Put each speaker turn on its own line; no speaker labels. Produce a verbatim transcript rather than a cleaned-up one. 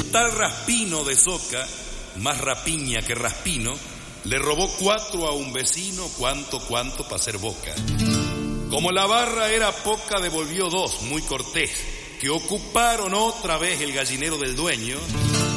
Un tal Raspino de Soca, más rapiña que Raspino, le robó cuatro a un vecino, cuánto, cuánto para hacer boca. Como la barra era poca, devolvió dos, muy cortés, que ocuparon otra vez el gallinero del dueño,